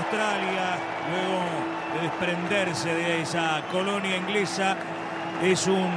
Australia, luego de desprenderse de esa colonia inglesa. Es un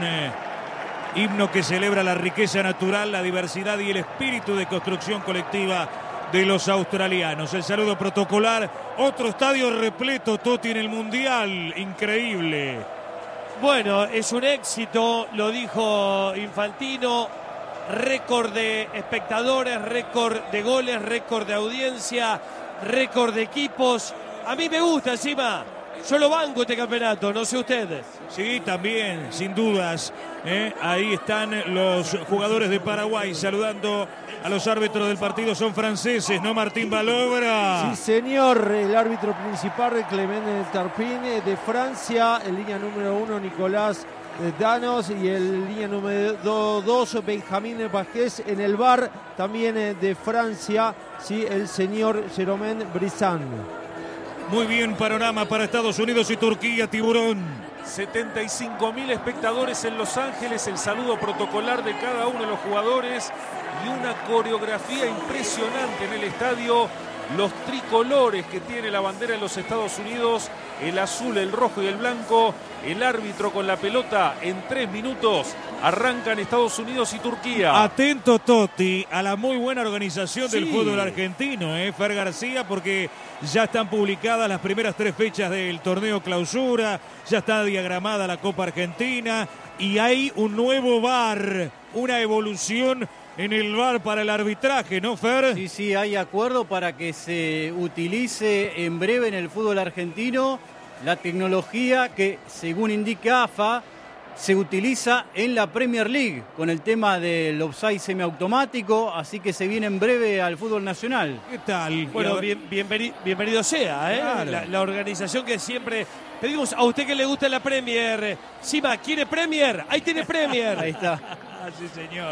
himno que celebra la riqueza natural, la diversidad y el espíritu de construcción colectiva de los australianos. El saludo protocolar, otro estadio repleto, Totti, en el Mundial, increíble. Bueno, es un éxito, lo dijo Infantino, récord de espectadores, récord de goles, récord de audiencia, récord de equipos. A mí me gusta encima. Yo lo banco este campeonato, no sé ustedes. Sí, también, sin dudas. Ahí están los jugadores de Paraguay saludando a los árbitros del partido. Son franceses, ¿no, Martín Balobra? Sí, señor. El árbitro principal, Clement Turpin, de Francia. En línea número 1, Nicolás Danos. Y en línea número 2, Benjamín Vázquez. En el VAR, también de Francia, sí, el señor Jérôme Brisson. Muy bien, panorama para Estados Unidos y Turquía, Tiburón. 75.000 espectadores en Los Ángeles, el saludo protocolar de cada uno de los jugadores y una coreografía impresionante en el estadio. Los tricolores que tiene la bandera de los Estados Unidos, el azul, el rojo y el blanco. El árbitro con la pelota en 3 minutos. Arrancan Estados Unidos y Turquía. Atento, Totti, a la muy buena organización del fútbol argentino, Fer García, porque ya están publicadas las primeras 3 fechas del torneo clausura, ya está diagramada la Copa Argentina y hay un nuevo VAR, una evolución en el VAR para el arbitraje, ¿no, Fer? Sí, hay acuerdo para que se utilice en breve en el fútbol argentino la tecnología que, según indica AFA, se utiliza en la Premier League con el tema del offside semiautomático, así que se viene en breve al fútbol nacional. ¿Qué tal? Bueno, bienvenido sea, Claro. La organización que siempre pedimos. A usted que le gusta la Premier, Sima, ¿quiere Premier? Ahí tiene Premier. Ahí está. Sí, señor.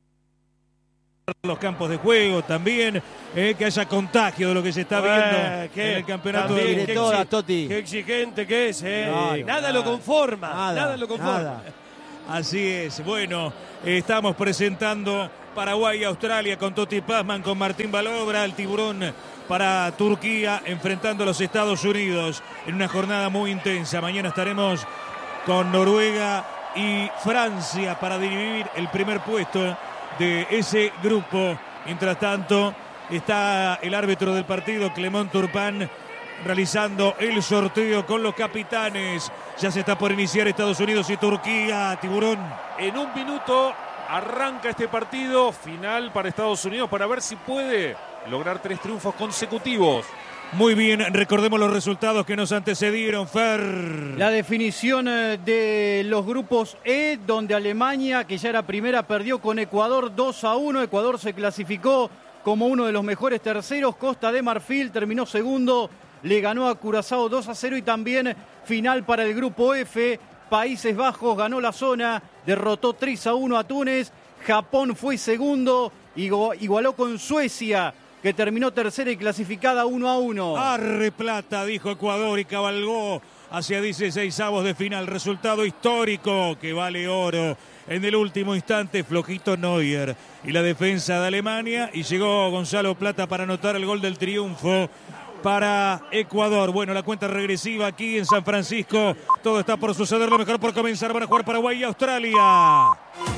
Los campos de juego también, que haya contagio de lo que se está viendo en el campeonato también, del de toda, Totti. Qué exigente que es, Claro, nada lo conforma, Nada lo conforma. nada. Así es. Bueno, estamos presentando Paraguay y Australia con Totti Pazman, con Martín Balobra, el Tiburón para Turquía, enfrentando a los Estados Unidos en una jornada muy intensa. Mañana estaremos con Noruega y Francia para dividir el primer puesto de ese grupo. Mientras tanto, está el árbitro del partido, Clement Turpin, realizando el sorteo con los capitanes. Ya se está por iniciar Estados Unidos y Turquía, Tiburón. En 1 minuto arranca este partido final para Estados Unidos para ver si puede lograr 3 triunfos consecutivos. Muy bien, recordemos los resultados que nos antecedieron, Fer. La definición de los grupos E, donde Alemania, que ya era primera, perdió con Ecuador 2-1. Ecuador se clasificó como uno de los mejores terceros. Costa de Marfil terminó segundo, le ganó a Curazao 2-0. Y también final para el grupo F. Países Bajos ganó la zona, derrotó 3-1 a Túnez. Japón fue segundo, igualó con Suecia, que terminó tercera y clasificada 1-1. Arre plata, dijo Ecuador, y cabalgó hacia 16avos de final. Resultado histórico que vale oro. En el último instante, flojito Neuer y la defensa de Alemania. Y llegó Gonzalo Plata para anotar el gol del triunfo para Ecuador. Bueno, la cuenta regresiva aquí en San Francisco. Todo está por suceder, lo mejor por comenzar. Van a jugar Paraguay y Australia.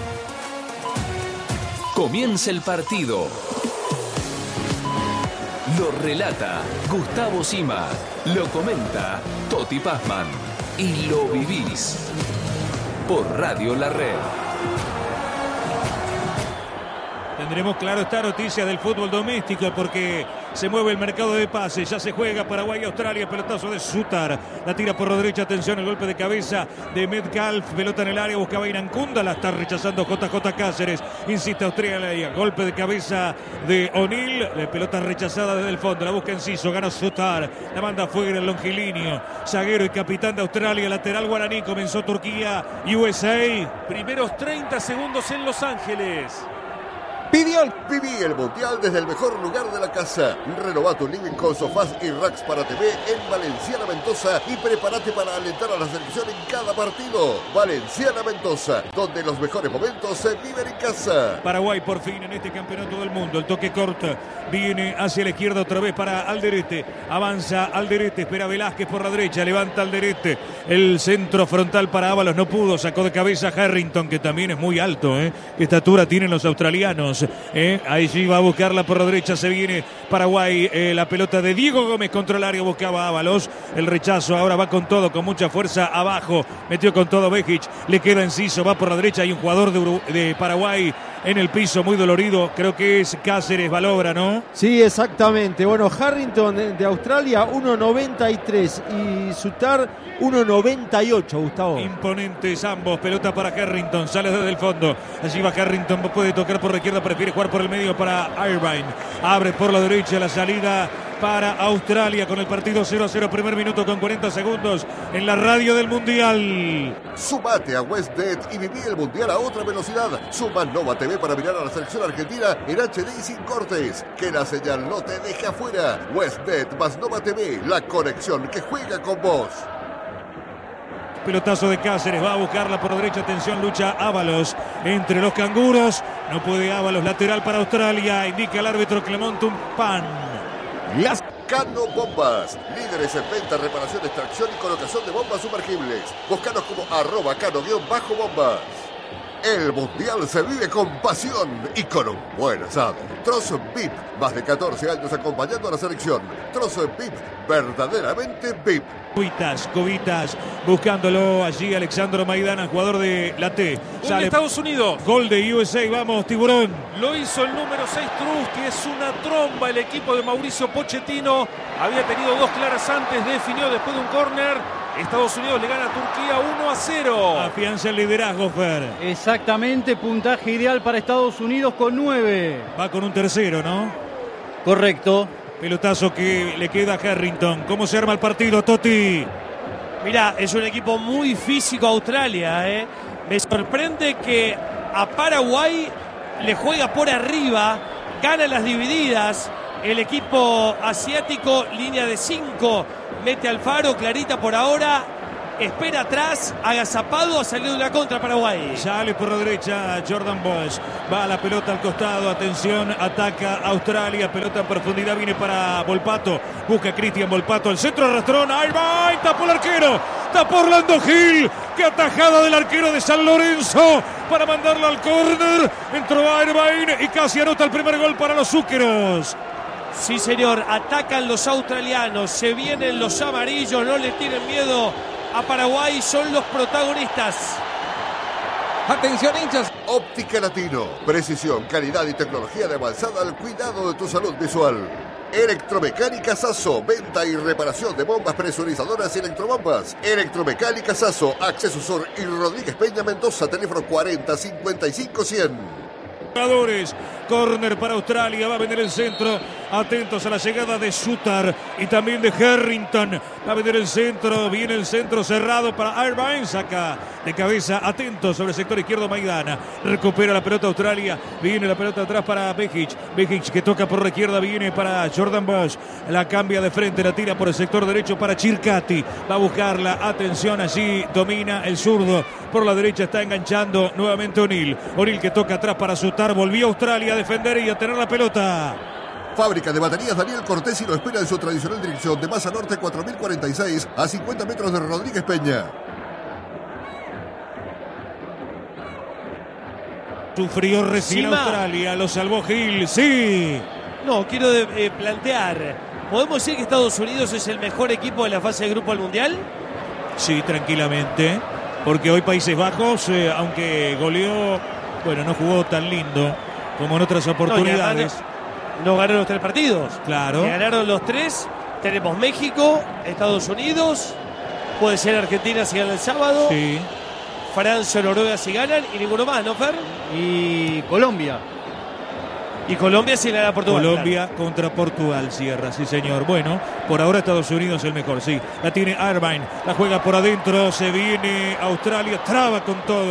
Comienza el partido. Lo relata Gustavo Sima, lo comenta Totti Pazman y lo vivís por Radio La Red. Tendremos, claro, esta noticia del fútbol doméstico porque se mueve el mercado de pases. Ya se juega Paraguay y Australia. Pelotazo de Sutar. La tira por la derecha. Atención, el golpe de cabeza de Metcalf. Pelota en el área. Buscaba Irancunda. La está rechazando JJ Cáceres. Insiste Australia. Golpe de cabeza de O'Neill. La pelota rechazada desde el fondo. La busca Enciso. Gana Sutar. La manda afuera el longilíneo. Zaguero y capitán de Australia. Lateral guaraní. Comenzó Turquía. USA. Primeros 30 segundos en Los Ángeles. Viví el Mundial desde el mejor lugar de la casa. Renová tu living con sofás y racks para TV en Valenciana Mendoza y prepárate para alentar a la selección en cada partido. Valenciana Mendoza, donde los mejores momentos se viven en casa. Paraguay por fin en este campeonato del mundo. El toque corto viene hacia la izquierda otra vez para Alderete. Avanza Alderete, espera Velázquez por la derecha, levanta Alderete. El centro frontal para Ábalos, no pudo, sacó de cabeza Harrington, que también es muy alto. ¿Qué estatura tienen los australianos? Ahí sí va a buscarla por la derecha, se viene Paraguay, la pelota de Diego Gómez contra el área, buscaba Ábalos, el rechazo, ahora va con todo, con mucha fuerza abajo, metió con todo Bejic, le queda Enciso, va por la derecha, hay un jugador de Paraguay en el piso, muy dolorido, creo que es Cáceres Balobra, ¿no? Sí, exactamente. Bueno, Harrington de Australia 1.93 y Sutar 1.98, Gustavo. Imponentes ambos, pelota para Harrington, sale desde el fondo, allí va Harrington, puede tocar por la izquierda, prefiere jugar por el medio para Irvine, abre por la derecha la salida para Australia con el partido 0-0, primer minuto con 40 segundos en la radio del Mundial. Sumate a WestBet y viví el Mundial a otra velocidad. Suma Nova TV para mirar a la selección argentina en HD y sin cortes. Que la señal no te deje afuera. WestBet más Nova TV, la conexión que juega con vos. Pelotazo de Cáceres, va a buscarla por la derecha, atención, lucha Ábalos entre los canguros, no puede Ábalos, lateral para Australia, indica el árbitro Clement Pan. Las Cano Bombas, líderes en venta, reparación, extracción y colocación de bombas sumergibles. Búscanos como @cano_bombas. El Mundial se vive con pasión y con un buen asado. Trozo VIP, más de 14 años acompañando a la selección. Trozo VIP, verdaderamente VIP. Cubitas, buscándolo allí Alexandro Maidana, jugador de la T. Sale Estados Unidos. Gol de USA, vamos, Tiburón. Lo hizo el número 6 Trusky, es una tromba el equipo de Mauricio Pochettino. Había tenido dos claras antes, definió después de un córner. Estados Unidos le gana a Turquía 1-0. Afianza el liderazgo, Fer. Exactamente, puntaje ideal para Estados Unidos con 9. Va con un tercero, ¿no? Correcto. Pelotazo que le queda a Harrington. ¿Cómo se arma el partido, Toti? Mirá, es un equipo muy físico Australia, Me sorprende que a Paraguay le juega por arriba, gana las divididas. El equipo asiático, línea de 5, mete al Faro, clarita por ahora. Espera atrás, agazapado, ha salido una contra Paraguay. Sale por la derecha Jordan Bosch. Va la pelota al costado, atención, ataca Australia, pelota en profundidad, viene para Volpato. Busca Cristian Volpato, el centro arrastrón, ahí va, tapó el arquero, tapó Orlando Gil. Qué atajada del arquero de San Lorenzo para mandarla al córner. Entró Irvine y casi anota el primer gol para los zúqueros. Sí, señor, atacan los australianos, se vienen los amarillos, no le tienen miedo a Paraguay, son los protagonistas. Atención, hinchas. Óptica Latino, precisión, calidad y tecnología de avanzada al cuidado de tu salud visual. Electromecánica Sasso, venta y reparación de bombas presurizadoras y electrobombas. Electromecánica Sasso, Acceso Sur y Rodríguez Peña Mendoza, teléfono 40 55 100. Jugadores, córner para Australia, va a venir el centro, atentos a la llegada de Sutar y también de Harrington, va a venir el centro, viene el centro cerrado para Irvine, saca de cabeza, atentos sobre el sector izquierdo Maidana, recupera la pelota Australia, viene la pelota atrás para Bejic que toca por la izquierda, viene para Jordan Bosch, la cambia de frente, la tira por el sector derecho para Chircati, va a buscarla, atención, allí domina el zurdo, por la derecha está enganchando nuevamente O'Neill que toca atrás para Sutar, volvió a Australia a defender y a tener la pelota. Fábrica de baterías Daniel Cortés y lo espera en su tradicional dirección de Masa Norte 4046 a 50 metros de Rodríguez Peña. Sufrió recién Australia, lo salvó Gil, sí. No, quiero plantear, ¿podemos decir que Estados Unidos es el mejor equipo de la fase de grupo del Mundial? Sí, tranquilamente, porque hoy Países Bajos, aunque goleó, bueno, no jugó tan lindo como en otras oportunidades. No ganó los 3 partidos. Claro. Ganaron los 3. Tenemos México, Estados Unidos, puede ser Argentina si gana el sábado. Sí. Francia, Noruega si ganan y ninguno más, ¿no, Fer? Y Colombia. Y Colombia si gana Portugal. Colombia contra Portugal cierra, sí señor. Bueno, por ahora Estados Unidos el mejor, sí. La tiene Irvine, la juega por adentro, se viene Australia, traba con todo.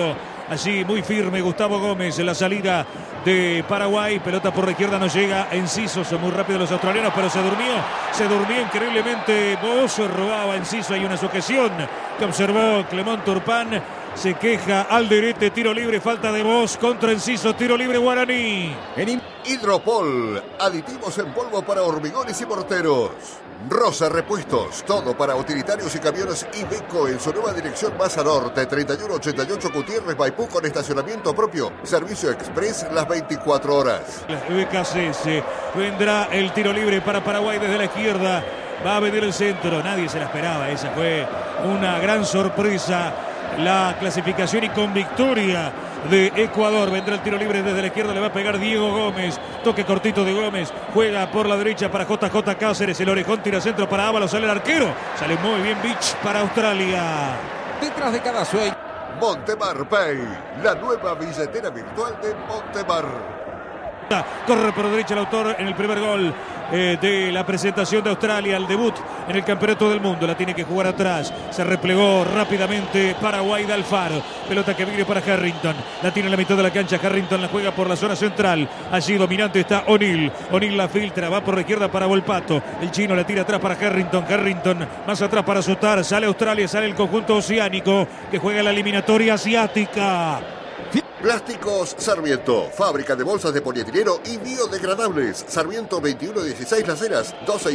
Allí muy firme Gustavo Gómez en la salida de Paraguay. Pelota por la izquierda, no llega. Enciso, son muy rápidos los australianos, pero se durmió increíblemente. Vos robaba Enciso. Hay una sujeción que observó Clemón Turpán. Se queja Alderete, tiro libre, falta de Vos contra Enciso, tiro libre Guaraní. Hidropol, aditivos en polvo para hormigones y morteros. Rosa Repuestos, todo para utilitarios y camiones Iveco en su nueva dirección Masa Norte, 3188 Gutiérrez Maipú con estacionamiento propio. Servicio express las 24 horas. BKCS, vendrá el tiro libre para Paraguay desde la izquierda. Va a venir el centro, nadie se la esperaba. Esa fue una gran sorpresa. La clasificación y con victoria de Ecuador. Vendrá el tiro libre desde la izquierda, le va a pegar Diego Gómez. Toque cortito de Gómez, juega por la derecha para JJ Cáceres. El orejón tira centro para Ábalos, sale el arquero. Sale muy bien Beach para Australia. Detrás de cada sueño. Montemar Pay, la nueva billetera virtual de Montemar. Corre por derecha el autor en el primer gol de la presentación de Australia, el debut en el campeonato del mundo. La tiene que jugar atrás, se replegó rápidamente Paraguay de Alfaro. Pelota que viene para Harrington, la tiene en la mitad de la cancha. Harrington la juega por la zona central. Allí dominante está O'Neill. O'Neill la filtra, va por la izquierda para Volpato. El chino la tira atrás para Harrington. Harrington más atrás para Sutar. Sale Australia, sale el conjunto oceánico que juega la eliminatoria asiática. Plásticos Sarmiento, fábrica de bolsas de polietileno y biodegradables. Sarmiento 2116 Las Heras,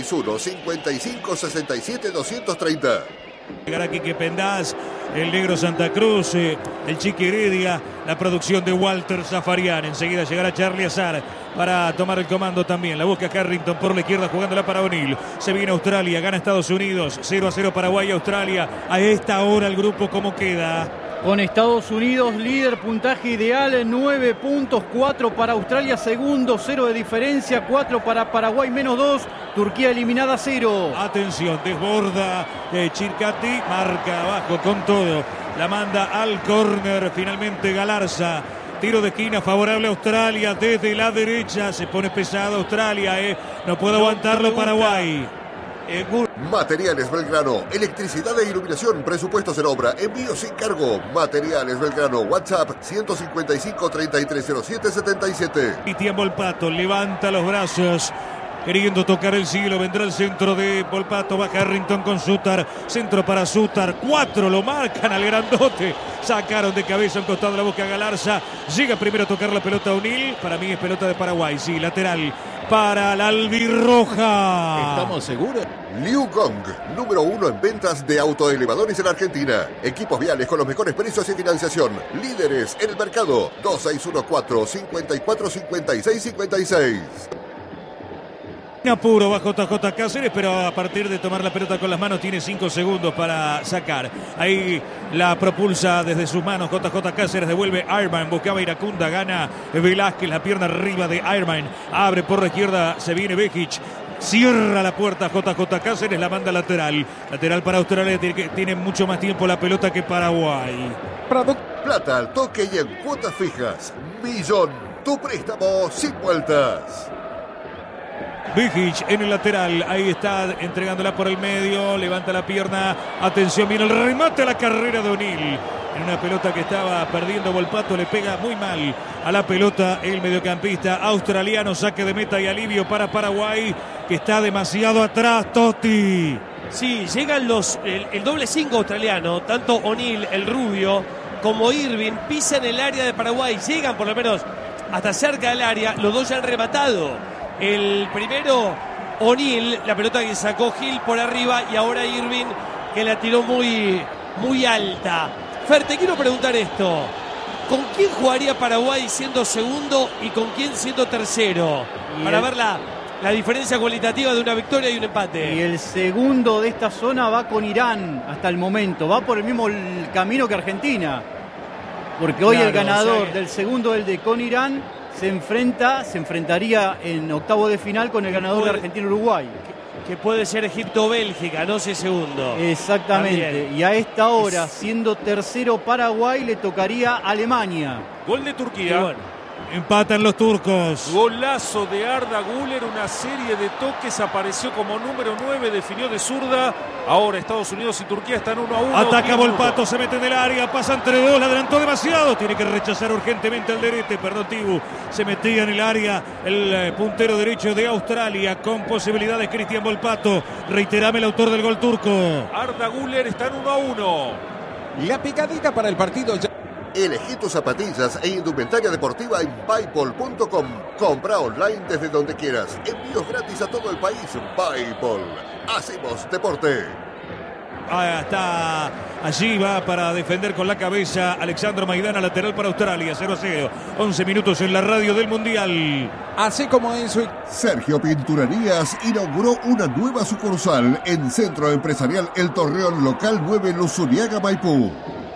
261-5567-230. Llegará Quique Pendaz, el negro Santa Cruz, el Chiqui Heredia, la producción de Walter Zafarian. Enseguida llegará Charlie Azar para tomar el comando también. La busca Harrington por la izquierda, jugándola para O'Neill. Se viene Australia, gana Estados Unidos, 0-0 Paraguay y Australia. A esta hora el grupo, ¿cómo queda? Con Estados Unidos líder, puntaje ideal, 9 puntos, 4 para Australia, segundo, 0 de diferencia, 4 para Paraguay, menos 2, Turquía eliminada, 0. Atención, desborda Chircati, marca abajo con todo, la manda al córner, finalmente Galarza. Tiro de esquina favorable a Australia desde la derecha, se pone pesado Australia, no puede aguantarlo Paraguay. Materiales Belgrano, electricidad e iluminación, presupuestos en obra, envío sin cargo. Materiales Belgrano, WhatsApp 155-3307-77. Cristian Volpato levanta los brazos, queriendo tocar el cielo. Vendrá el centro de Volpato, va Harrington con Sutar, centro para Sutar, 4 lo marcan al grandote, sacaron de cabeza al costado de la boca Galarza, llega primero a tocar la pelota O'Neill, para mí es pelota de Paraguay, sí, lateral para la albirroja. ¿Estamos seguros? Liu Gong, número 1 en ventas de autoelevadores en Argentina. Equipos viales con los mejores precios y financiación. Líderes en el mercado. 2614-545656. Apuro va JJ Cáceres, pero a partir de tomar la pelota con las manos tiene 5 segundos para sacar. Ahí la propulsa desde sus manos JJ Cáceres, devuelve Ironman, buscaba Iracunda, gana Velázquez, la pierna arriba de Ironman, abre por la izquierda, se viene Bejic, cierra la puerta JJ Cáceres, la manda lateral para Australia, tiene mucho más tiempo la pelota que Paraguay. Plata al toque y en cuotas fijas. Millón, tu préstamo sin vueltas. Bejic en el lateral, ahí está entregándola por el medio, levanta la pierna, atención, viene el remate a la carrera de O'Neill. En una pelota que estaba perdiendo Volpato, le pega muy mal a la pelota el mediocampista australiano. Saque de meta y alivio para Paraguay, que está demasiado atrás, Totti. Sí, llegan el doble 5 australiano, tanto O'Neill, el rubio, como Irving, pisan el área de Paraguay, llegan por lo menos hasta cerca del área, los dos ya han rematado. El primero, O'Neill, la pelota que sacó Gil por arriba, y ahora Irving, que la tiró muy, muy alta. Fer, te quiero preguntar esto. ¿Con quién jugaría Paraguay siendo segundo y con quién siendo tercero? Para ver la diferencia cualitativa de una victoria y un empate. Y el segundo de esta zona va con Irán hasta el momento. Va por el mismo camino que Argentina. Porque hoy el ganador del segundo, el de con Irán, se enfrentaría en octavo de final con el ganador de Argentina-Uruguay. Que puede ser Egipto-Bélgica, no sé segundo. Exactamente. También. Y a esta hora, siendo tercero Paraguay, le tocaría Alemania. Gol de Turquía. Bueno, Empatan los turcos. Golazo de Arda Güler, una serie de toques, apareció como número 9, definió de zurda. Ahora Estados Unidos y Turquía están 1-1. Ataca Volpato, se mete en el área, pasa entre dos, la adelantó demasiado. Tiene que rechazar urgentemente al Alderete, perdón, Tibu. Se metía en el área el puntero derecho de Australia, con posibilidades Cristian Volpato. Reiterame el autor del gol turco. Arda Güler están 1-1. La picadita para el partido. Elegí tus zapatillas e indumentaria deportiva en Paypal.com. Compra online desde donde quieras. Envíos gratis a todo el país. Paypal. Hacemos deporte. Está allí, va para defender con la cabeza Alexandro Maidana, lateral para Australia, 0-0. 11 minutos en la radio del Mundial. Así como en su... Sergio Pinturerías inauguró una nueva sucursal en Centro Empresarial El Torreón, local 9, Luzuriaga, Maipú.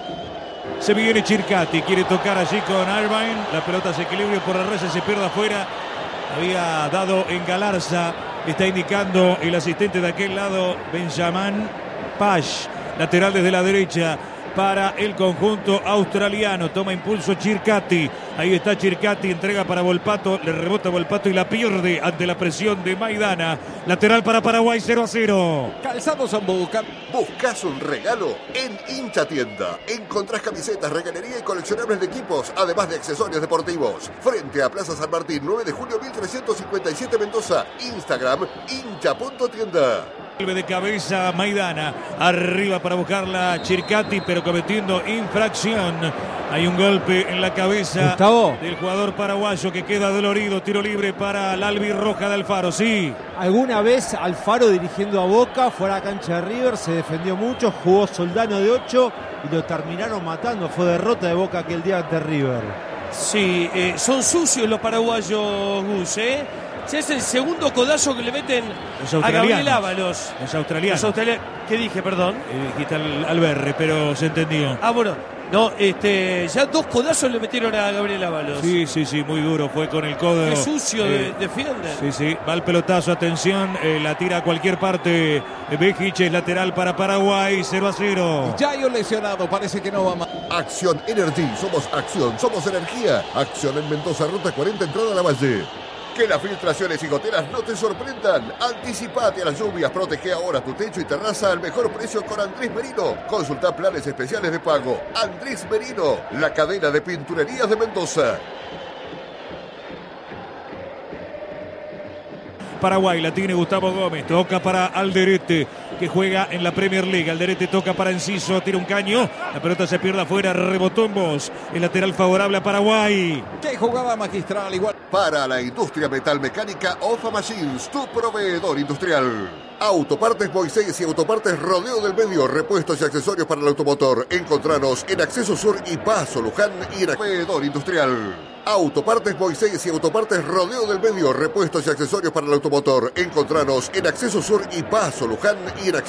Se viene Chircati, quiere tocar allí con Irvine. La pelota se equilibra por la raya, se pierde afuera. Había dado en Galarza. Está indicando el asistente de aquel lado, Benjamin Pash. Lateral desde la derecha para el conjunto australiano. Toma impulso Chircati. Ahí está Chircati, entrega para Volpato. Le rebota Volpato y la pierde ante la presión de Maidana. Lateral para Paraguay, 0-0. Calzados Zambuca. ¿Buscas un regalo? En Hincha Tienda encontrás camisetas, regalería y coleccionables de equipos, además de accesorios deportivos. Frente a Plaza San Martín, 9 de julio 1357 Mendoza. Instagram, hincha.tienda. Vuelve de cabeza Maidana, arriba para buscarla Chircati, pero cometiendo infracción. Hay un golpe en la cabeza, Gustavo, del jugador paraguayo que queda dolorido. Tiro libre para la albirroja de Alfaro, sí. alguna vez Alfaro dirigiendo a Boca, fuera a cancha de River, se defendió mucho, jugó Soldano de 8 y lo terminaron matando. Fue derrota de Boca aquel día ante River. Sí, son sucios los paraguayos, Gus, ¿eh? Es el segundo codazo que le meten a Gabriel Ábalos. Los australianos. ¿Qué dije, perdón? Dijiste al Berre, pero se entendió. Ah, bueno. No, ya 2 codazos le metieron a Gabriel Ábalos. Sí, muy duro. Fue con el codo. Qué sucio defienden. Sí, va el pelotazo, atención. La tira a cualquier parte. Bejic es lateral para Paraguay, 0-0. Ya hay un lesionado, parece que no va más. Acción Energy. Somos acción, somos energía. Acción en Mendoza, ruta 40, entrada a la Valle. Que las filtraciones y goteras no te sorprendan. Anticipate a las lluvias, protege ahora tu techo y terraza al mejor precio con Andrés Merino. Consulta planes especiales de pago. Andrés Merino, la cadena de pinturerías de Mendoza. Paraguay la tiene Gustavo Gómez, toca para Alderete, que juega en la Premier League. Alderete toca para Enciso, tira un caño, la pelota se pierde afuera, rebotó en voz. El lateral favorable a Paraguay. Qué jugada magistral, igual. Para la industria metalmecánica, OFA Machines, tu proveedor industrial. Autopartes Moisés y Autopartes Rodeo del Medio, repuestos y accesorios para el automotor. Encontranos en Acceso Sur y Paso Luján y en proveedor industrial. Autopartes Moisés y Autopartes Rodeo del Medio, repuestos y accesorios para el automotor. Encontranos en Acceso Sur y Paso Luján y en